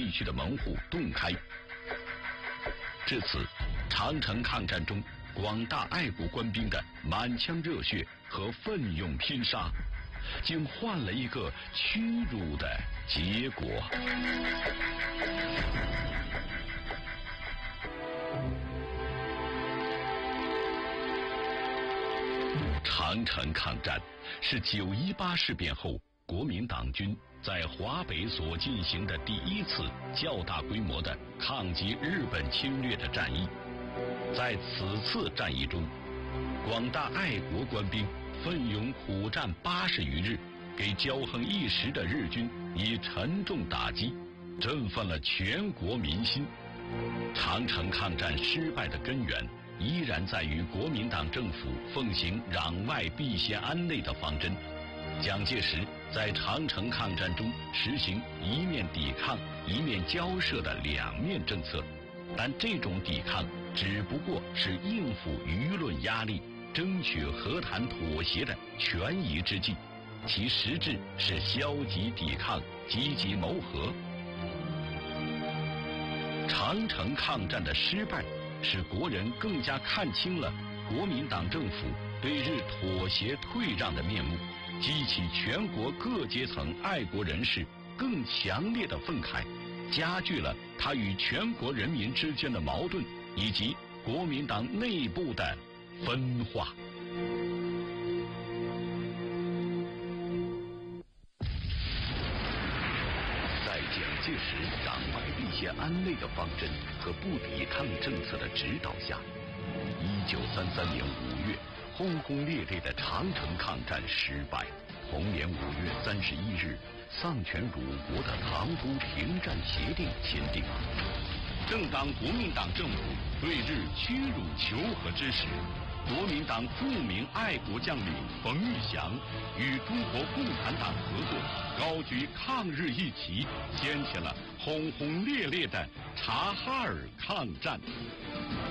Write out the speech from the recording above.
地区的门户洞开。至此，长城抗战中广大爱国官兵的满腔热血和奋勇拼杀，竟换了一个屈辱的结果。长城抗战是9·18事变后国民党军在华北所进行的第一次较大规模的抗击日本侵略的战役。在此次战役中，广大爱国官兵奋勇苦战80余日，给骄横一时的日军以沉重打击，振奋了全国民心。长城抗战失败的根源依然在于国民党政府奉行攘外必先安内的方针。蒋介石在长城抗战中实行一面抵抗一面交涉的两面政策，但这种抵抗只不过是应付舆论压力、争取和谈妥协的权宜之计，其实质是消极抵抗、积极谋和。长城抗战的失败使国人更加看清了国民党政府对日妥协退让的面目，激起全国各阶层爱国人士更强烈的愤慨，加剧了他与全国人民之间的矛盾以及国民党内部的分化。在蒋介石攘外必先安内的方针和不抵抗政策的指导下，1933年5月，轰轰烈烈的长城抗战失败。同年5月31日，丧权辱国的唐都停战协定签订。正当国民党政府对日屈辱求和之时，国民党著名爱国将领冯玉祥与中国共产党合作，高举抗日一旗，掀起了轰轰烈烈的察哈尔抗战。